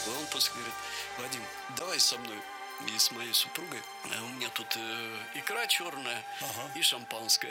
Он после говорит: Вадим, давай со мной и с моей супругой. У меня тут икра черная и шампанское.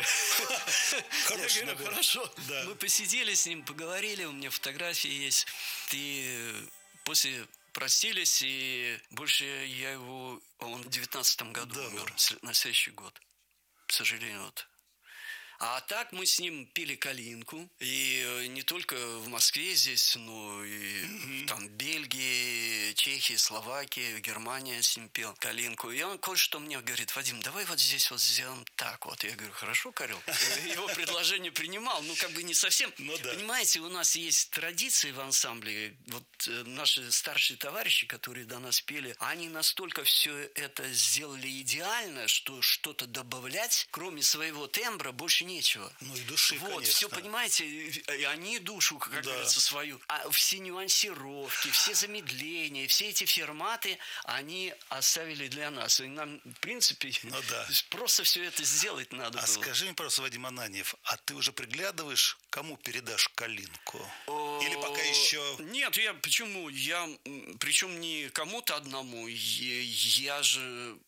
Я говорю: хорошо. Мы посидели с ним, поговорили, у меня фотографии есть. И после простились, и больше я его... Он в 19-м году умер, на следующий год. К сожалению, вот. А так мы с ним пили калинку. И не только в Москве здесь, но и там Бельгии, Чехии, Словакии, Германия с ним пил калинку. И он кое-что мне говорит: Вадим, давай вот здесь вот сделаем так вот. Я говорю: хорошо, Карел. Его предложение принимал, ну как бы не совсем. Понимаете, у нас есть традиции в ансамбле. Вот наши старшие товарищи, которые до нас пели, они настолько все это сделали идеально, что что-то добавлять, кроме своего тембра, больше нечего. Ну и души, вот, конечно. все, понимаете, и они душу, как говорится, свою. А все нюансировки, все замедления, все эти форматы они оставили для нас. И нам, в принципе, просто все это сделать надо было. Скажи мне, пожалуйста, Вадим Ананьев, а ты уже приглядываешь, кому передашь калинку? Или пока еще... Нет, почему? Причем не кому-то одному. Я же,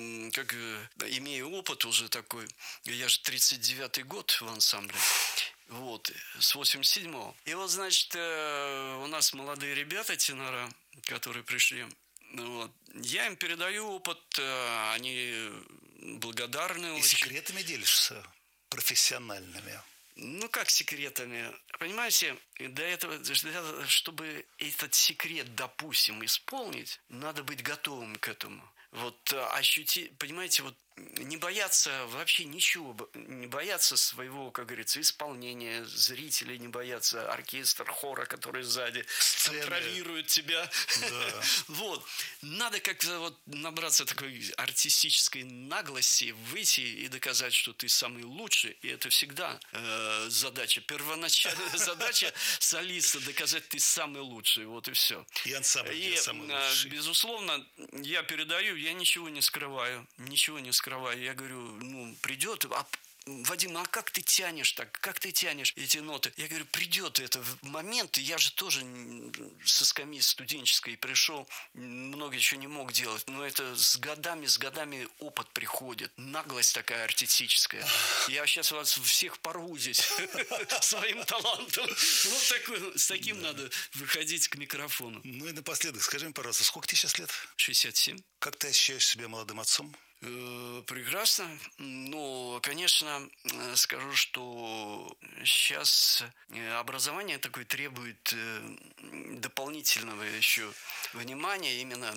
имею опыт уже такой. Я же 39-й год в ансамбле. Вот, с 87-го. И вот, значит, у нас молодые ребята, тенора, которые пришли. Вот. Я им передаю опыт, они благодарны. И очень. Секретами делишься профессиональными? Ну, как секретами? Понимаете, для этого, чтобы этот секрет, допустим, исполнить, надо быть готовым к этому. Вот ощутить, понимаете, вот не бояться вообще ничего, не бояться своего, как говорится, исполнения, зрителей не бояться, оркестр, хора, который сзади контролирует тебя. Да. Вот. Надо как-то вот набраться такой артистической наглости, выйти и доказать, что ты самый лучший. И это всегда задача, первоначальная задача солиста, доказать, ты самый лучший. Вот и все. И ансамбль самый лучший. Безусловно, я передаю, я ничего не скрываю, Я говорю, придет, Вадим, а как ты тянешь так? Как ты тянешь эти ноты? Я говорю, придет это момент, я же тоже со скамьи студенческой пришел, много еще не мог делать, но это с годами опыт приходит, наглость такая артистическая. Я сейчас вас всех порву здесь своим талантом. Вот такой, с таким надо выходить к микрофону. Ну и напоследок, скажи мне, пожалуйста, сколько тебе сейчас лет? 67. Как ты ощущаешь себя молодым отцом? Прекрасно. Ну, конечно, скажу, что сейчас образование такое требует дополнительного еще внимания. Именно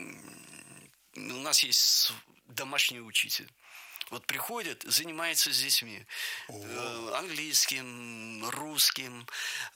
у нас есть домашний учитель. Вот приходит, занимается с детьми. Английским, русским.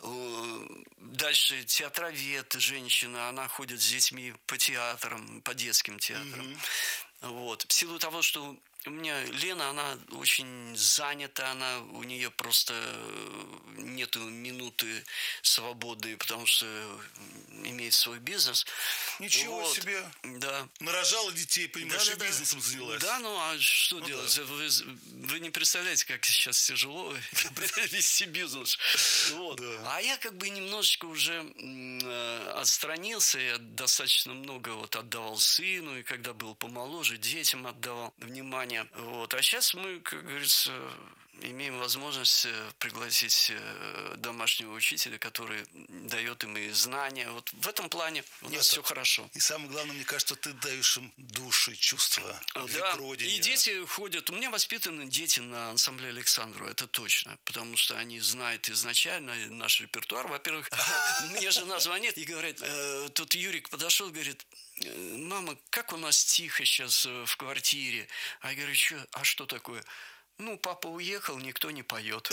Дальше театровед, женщина, она ходит с детьми по театрам, по детским театрам. Вот. В силу того, что у меня Лена, она очень занята, у нее просто нету минуты свободной, потому что имеет свой бизнес. Ничего себе! Да. Нарожала детей, понимаешь, и бизнесом занялась. Да, а что делать? Да. Вы не представляете, как сейчас тяжело вести бизнес. Вот. Да. А я немножечко уже отстранился, я достаточно много отдавал сыну, и когда был помоложе, детям отдавал внимание. Вот. А сейчас мы, как говорится, имеем возможность пригласить домашнего учителя, который дает им и знания. Вот в этом плане у нас все хорошо. И самое главное, мне кажется, ты даешь им душу и чувства к родине. И дети ходят. У меня воспитаны дети на ансамбле Александру, это точно. Потому что они знают изначально наш репертуар. Во-первых, мне жена звонит и говорит, тут Юрик подошел, говорит, мама, как у нас тихо сейчас в квартире. А я говорю, что такое? Папа уехал, никто не поет.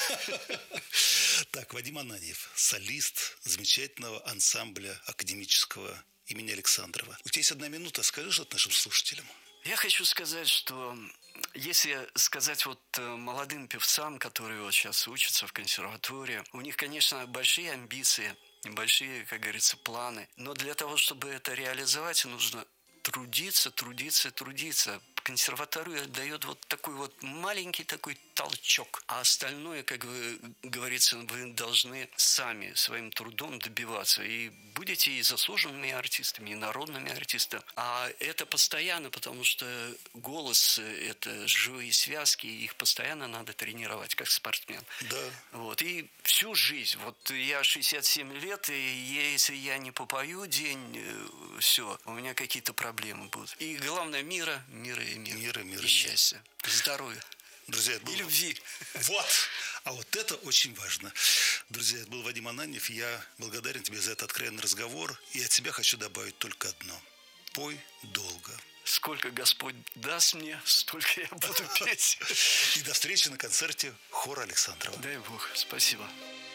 Так, Вадим Ананьев, солист замечательного ансамбля академического имени Александрова. У тебя есть 1 минута, скажи что-то нашим слушателям. Я хочу сказать, что если сказать молодым певцам, которые сейчас учатся в консерватории, у них, конечно, большие амбиции, большие, как говорится, планы. Но для того, чтобы это реализовать, нужно трудиться. Консерватория дает такой маленький такой толчок. А остальное, как говорится, вы должны сами своим трудом добиваться. И будете и заслуженными артистами, и народными артистами. А это постоянно, потому что голос – это живые связки, и их постоянно надо тренировать, как спортсмен. Да. Вот. И всю жизнь. Вот я 67 лет, и если я не попою день, все, у меня какие-то проблемы будут. И главное – мира и счастья, здоровья. Друзья, и любви. Вот. А вот это очень важно. Друзья, это был Вадим Ананьев. Я благодарен тебе за этот откровенный разговор. И от себя хочу добавить только одно. Пой долго. Сколько Господь даст мне, столько я буду петь. И до встречи на концерте хора Александрова. Дай Бог. Спасибо.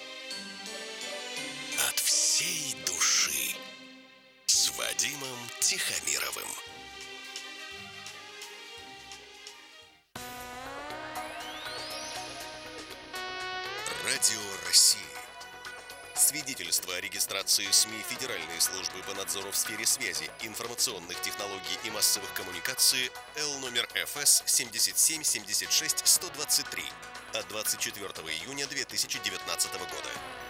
От всей души с Вадимом Тихомировым. Радио России. Свидетельство о регистрации СМИ Федеральной службы по надзору в сфере связи, информационных технологий и массовых коммуникаций Л номер ФС 7776-123 от 24 июня 2019 года.